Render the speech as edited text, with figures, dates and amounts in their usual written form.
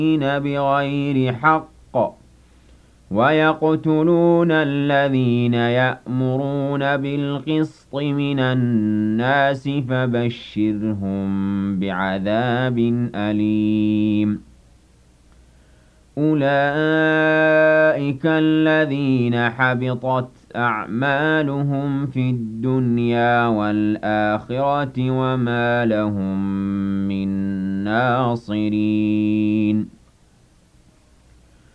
بغير حق ويقتلون الذين يأمرون بالقسط من الناس فبشرهم بعذاب أليم أولئك الذين حبطت أعمالهم في الدنيا والآخرة وما لهم من ناصرين